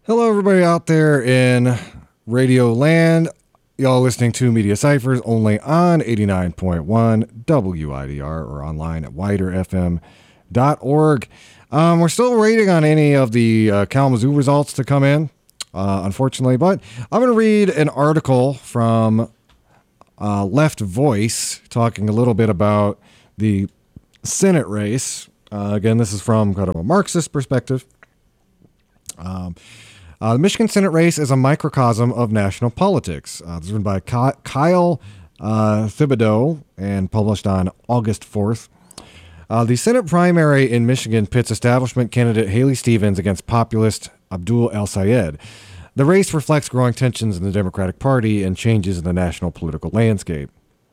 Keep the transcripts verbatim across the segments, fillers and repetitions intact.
Hello, everybody out there in Radio Land. Y'all listening to Media Ciphers only on eighty-nine point one W I D R or online at wider f m dot org. Um, we're still waiting on any of the uh, Kalamazoo results to come in, uh, unfortunately, but I'm going to read an article from uh, Left Voice talking a little bit about the Senate race. Uh, again, this is from kind of a Marxist perspective. Um, uh, the Michigan Senate race is a microcosm of national politics. Uh, this is written by Ky- Kyle uh, Thibodeau and published on August fourth. Uh, the Senate primary in Michigan pits establishment candidate Haley Stevens against populist Abdul El-Sayed. The race reflects growing tensions in the Democratic Party and changes in the national political landscape.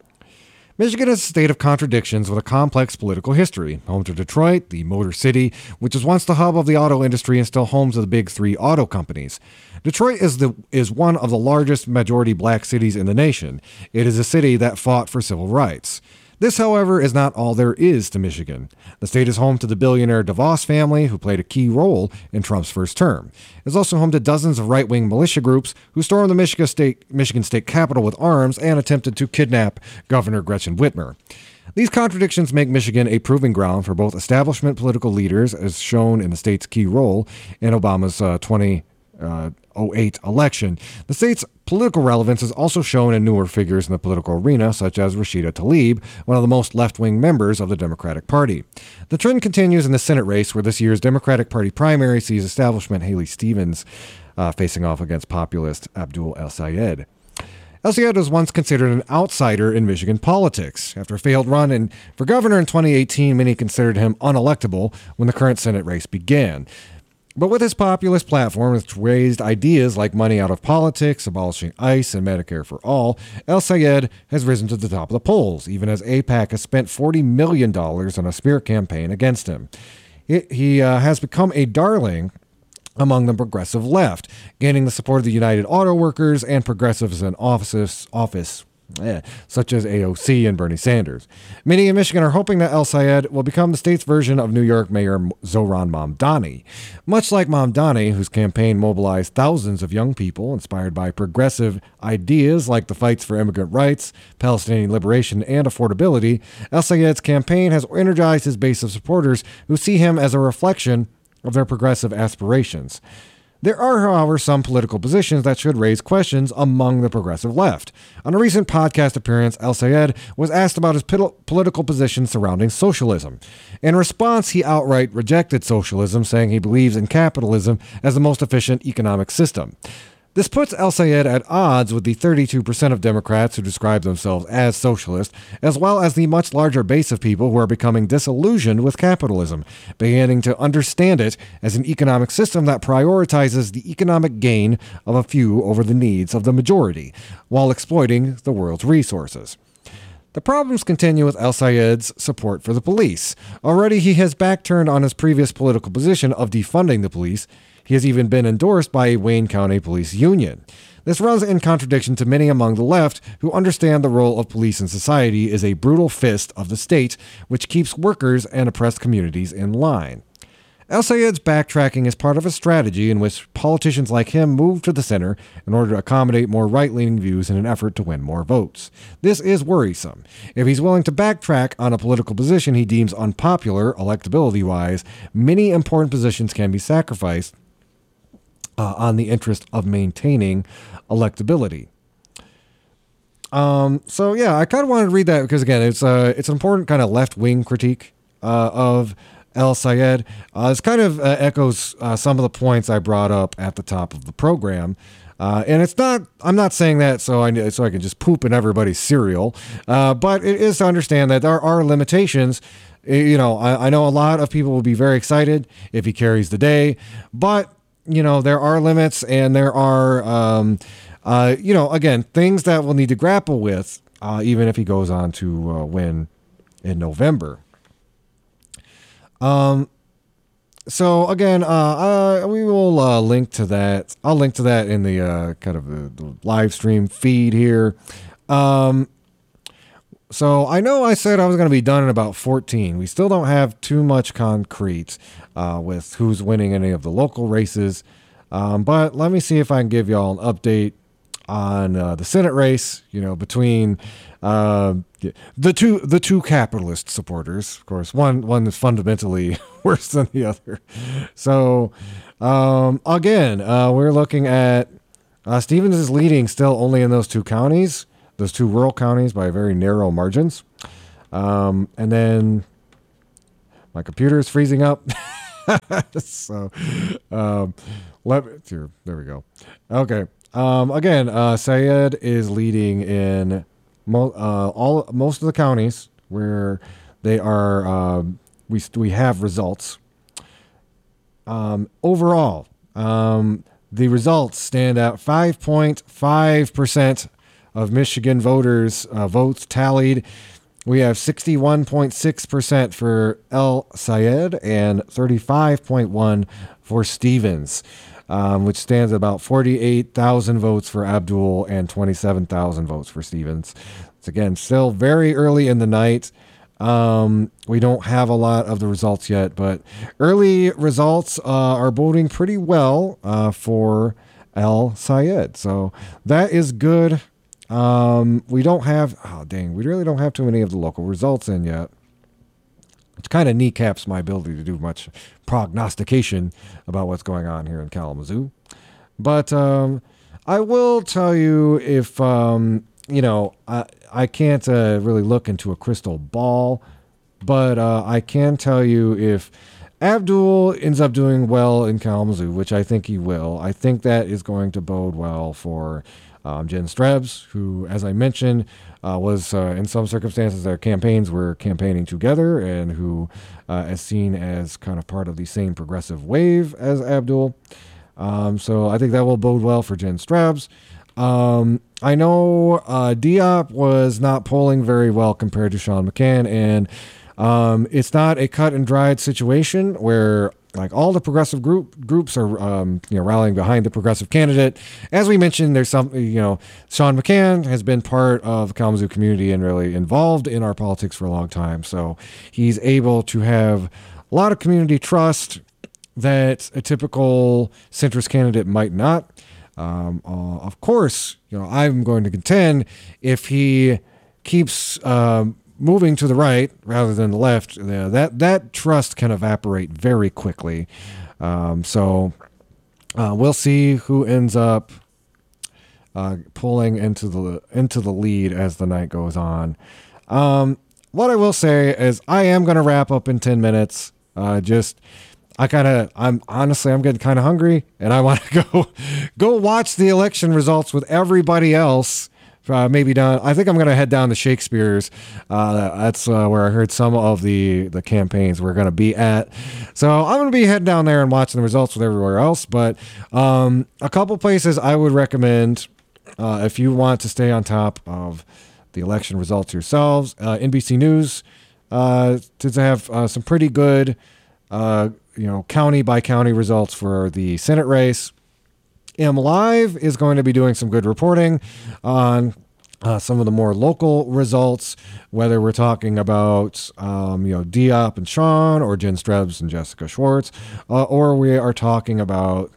Michigan is a state of contradictions with a complex political history. Home to Detroit, the Motor City, which was once the hub of the auto industry and still home to the big three auto companies. Detroit is the is one of the largest majority black cities in the nation. It is a city that fought for civil rights. This, however, is not all there is to Michigan. The state is home to the billionaire DeVos family, who played a key role in Trump's first term. It is also home to dozens of right-wing militia groups who stormed the Michigan state, Michigan state capitol with arms and attempted to kidnap Governor Gretchen Whitmer. These contradictions make Michigan a proving ground for both establishment political leaders, as shown in the state's key role in Obama's uh, twenty oh eight election. The state's political relevance is also shown in newer figures in the political arena, such as Rashida Tlaib, one of the most left-wing members of the Democratic Party. The trend continues in the Senate race, where this year's Democratic Party primary sees establishment Haley Stevens uh, facing off against populist Abdul El-Sayed. El-Sayed was once considered an outsider in Michigan politics. After a failed run in, for governor in twenty eighteen, many considered him unelectable when the current Senate race began. But with his populist platform, which raised ideas like money out of politics, abolishing ICE, and Medicare for all, El-Sayed has risen to the top of the polls, even as AIPAC has spent forty million dollars on a smear campaign against him. It, he uh, has become a darling among the progressive left, gaining the support of the United Auto Workers and progressives in office, office Eh, such as A O C and Bernie Sanders. Many in Michigan are hoping that El-Sayed will become the state's version of New York Mayor Zohran Mamdani. Much like Mamdani, whose campaign mobilized thousands of young people inspired by progressive ideas like the fights for immigrant rights, Palestinian liberation, and affordability, El-Sayed's campaign has energized his base of supporters who see him as a reflection of their progressive aspirations. There are, however, some political positions that should raise questions among the progressive left. On a recent podcast appearance, El-Sayed was asked about his political position surrounding socialism. In response, he outright rejected socialism, saying he believes in capitalism as the most efficient economic system. This puts El-Sayed at odds with the thirty-two percent of Democrats who describe themselves as socialist, as well as the much larger base of people who are becoming disillusioned with capitalism, beginning to understand it as an economic system that prioritizes the economic gain of a few over the needs of the majority, while exploiting the world's resources. The problems continue with El-Sayed's support for the police. Already he has backturned on his previous political position of defunding the police. He has even been endorsed by a Wayne County police union. This runs in contradiction to many among the left who understand the role of police in society is a brutal fist of the state, which keeps workers and oppressed communities in line. El-Sayed's backtracking is part of a strategy in which politicians like him move to the center in order to accommodate more right-leaning views in an effort to win more votes. This is worrisome. If he's willing to backtrack on a political position he deems unpopular, electability-wise, many important positions can be sacrificed Uh, on the interest of maintaining electability. Um, so yeah, I kind of wanted to read that because again, it's uh, it's an important kind of left-wing critique uh, of El-Sayed. Uh, this kind of uh, echoes uh, some of the points I brought up at the top of the program. Uh, and it's not, I'm not saying that so I, so I can just poop in everybody's cereal, uh, but it is to understand that there are limitations. You know, I, I know a lot of people will be very excited if he carries the day, but you know, there are limits and there are, um, uh, you know, again, things that we'll need to grapple with, uh, even if he goes on to uh, win in November. Um, so again, uh, uh, we will uh, link to that. I'll link to that in the uh, kind of the, the live stream feed here. Um, So I know I said I was going to be done in about fourteen. We still don't have too much concrete uh, with who's winning any of the local races Um, but let me see if I can give y'all an update on uh, the Senate race, you know, between uh, the two the two capitalist supporters. Of course, one one is fundamentally worse than the other. So, um, again, uh, we're looking at uh, Stevens is leading still only in those two counties, those two rural counties by very narrow margins. Um, and then my computer is freezing up. so, um, let me, here, there we go. Okay. Um, again, uh, Syed is leading in mo- uh, all most of the counties where they are. Um, we we have results. Um, overall, um, the results stand out. five point five percent of Michigan voters uh, votes tallied. We have sixty-one point six percent for El Sayed and thirty-five point one for Stevens. Um, which stands at about forty-eight thousand votes for Abdul and twenty-seven thousand votes for Stevens. It's again still very early in the night. Um, we don't have a lot of the results yet, but early results uh, are boding pretty well uh, for El Sayed. So that is good. Um, we don't have, oh dang, we really don't have too many of the local results in yet. Which kind of kneecaps my ability to do much prognostication about what's going on here in Kalamazoo. But um, I will tell you if, um, you know, I, I can't uh, really look into a crystal ball, but uh, I can tell you if Abdul ends up doing well in Kalamazoo, which I think he will, I think that is going to bode well for um, Jen Strebs, who, as I mentioned, Uh, was uh, in some circumstances their campaigns were campaigning together and who uh, is seen as kind of part of the same progressive wave as Abdul. Um, so I think that will bode well for Jen Strebs. Um, I know uh, Diop was not polling very well compared to Sean McCann, and um, it's not a cut and dried situation where like all the progressive group groups are, um, you know, rallying behind the progressive candidate. As we mentioned, there's some, you know, Sean McCann has been part of the Kalamazoo community and really involved in our politics for a long time. So he's able to have a lot of community trust that a typical centrist candidate might not. Um, uh, of course, you know, I'm going to contend if he keeps, um, moving to the right rather than the left, uh, that that trust can evaporate very quickly. Um, so uh, we'll see who ends up uh, pulling into the into the lead as the night goes on. Um, what I will say is I am going to wrap up in ten minutes. Uh, just I kind of I'm honestly I'm getting kind of hungry and I want to go go watch the election results with everybody else. Uh, maybe down. I think I'm going to head down to Shakespeare's. Uh, that's uh, where I heard some of the, the campaigns we're going to be at. So I'm going to be heading down there and watching the results with everywhere else. But um, a couple places I would recommend uh, if you want to stay on top of the election results yourselves. Uh, N B C News uh, tends to have uh, some pretty good, uh, you know, county by county results for the Senate race. M Live is going to be doing some good reporting on uh, some of the more local results, whether we're talking about, um, you know, Diop and Sean or Jen Strebs and Jessica Schwartz, uh, or we are talking about,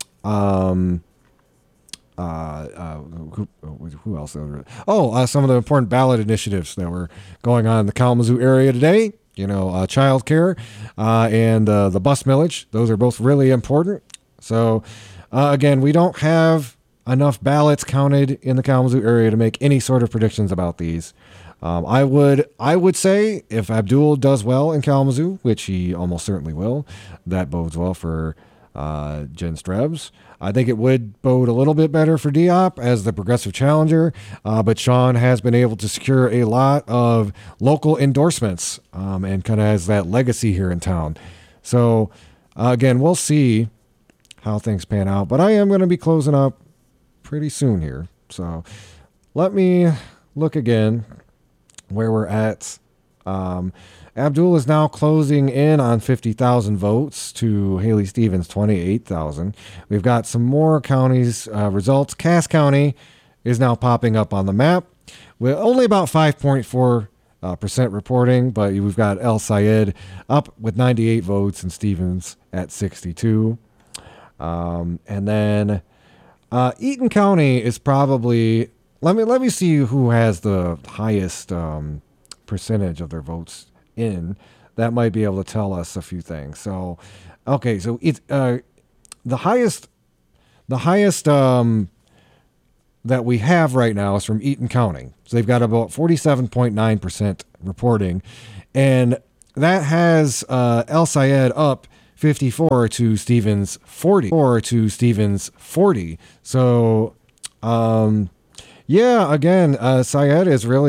um, uh, uh, who, who else? Oh, uh, some of the important ballot initiatives that were going on in the Kalamazoo area today. You know, uh, child care uh, and uh, the bus millage. Those are both really important. So, Uh, again, we don't have enough ballots counted in the Kalamazoo area to make any sort of predictions about these. Um, I would I would say if Abdul does well in Kalamazoo, which he almost certainly will, that bodes well for uh, Jen Strebs. I think it would bode a little bit better for Diop as the progressive challenger, uh, but Sean has been able to secure a lot of local endorsements um, and kind of has that legacy here in town. So, uh, again, we'll see how things pan out, but I am going to be closing up pretty soon here. So let me look again where we're at. Um, Abdul is now closing in on fifty thousand votes to Haley Stevens, twenty-eight thousand. We've got some more counties uh, results. Cass County is now popping up on the map with only about five point four uh, percent reporting, but we've got El Sayed up with ninety-eight votes and Stevens at sixty-two. Um, and then uh, Eaton County is probably, let me let me see who has the highest um, percentage of their votes in. That might be able to tell us a few things. So, okay, so it's uh, the highest, the highest um, that we have right now is from Eaton County. So they've got about forty-seven point nine percent reporting, and that has uh, El Sayed up fifty-four to Stevens forty, or to Stevens forty. So, um, yeah, again, uh, Sayed is really